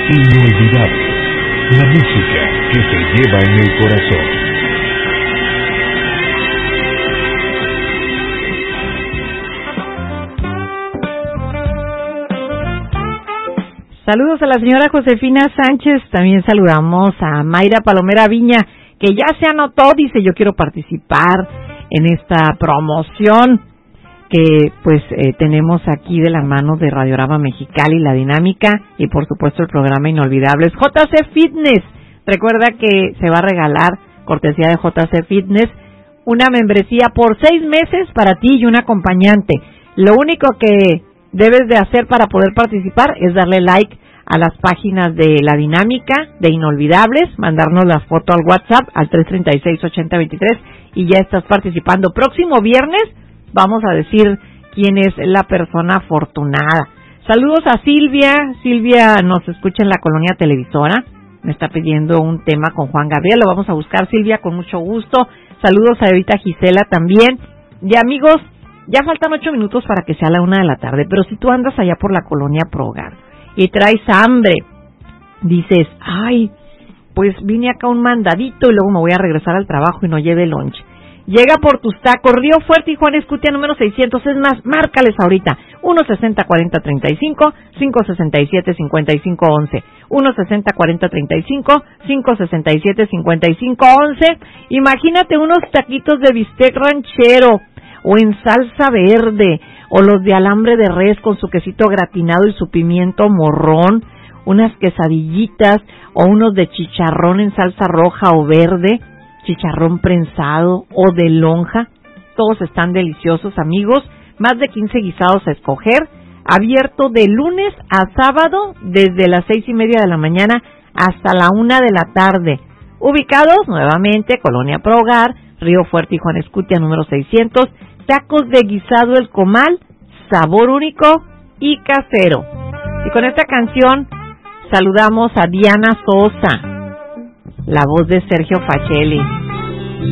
Inolvidable, la música que se lleva en el corazón. Saludos a la señora Josefina Sánchez, también saludamos a Mayra Palomera Viña, que ya se anotó, dice yo quiero participar en esta promoción que tenemos aquí de la mano de Radiorama Mexicali, La Dinámica y por supuesto el programa Inolvidables. JC Fitness, recuerda que se va a regalar, cortesía de JC Fitness, una membresía por 6 meses para ti y un acompañante. Lo único que debes de hacer para poder participar es darle like a las páginas de La Dinámica, de Inolvidables, mandarnos la foto al WhatsApp al 336-8023 y ya estás participando. Próximo viernes vamos a decir quién es la persona afortunada. Saludos a Silvia. Silvia nos escucha en la Colonia Televisora. Me está pidiendo un tema con Juan Gabriel. Lo vamos a buscar, Silvia, con mucho gusto. Saludos a Evita Gisela también. Y amigos, ya faltan 8 minutos para que sea la 1 de la tarde, pero si tú andas allá por la Colonia Progar y traes hambre, dices, ay, pues vine acá un mandadito y luego me voy a regresar al trabajo y no lleve lunch. Llega por tus tacos, Río Fuerte y Juan Escutia número 600, es más, márcales ahorita, 160-40-35, 567-5511, 160-40-35, 567-5511, imagínate unos taquitos de bistec ranchero, o en salsa verde, o los de alambre de res con su quesito gratinado y su pimiento morrón, unas quesadillitas, o unos de chicharrón en salsa roja o verde, chicharrón prensado o de lonja, todos están deliciosos, amigos, más de 15 guisados a escoger, abierto de lunes a sábado, desde las 6:30 de la mañana hasta la 1 de la tarde, ubicados nuevamente, Colonia Progar, Río Fuerte y Juan Escutia número 600, tacos de guisado El Comal, sabor único y casero. Y con esta canción saludamos a Diana Sosa, la voz de Sergio Facelli.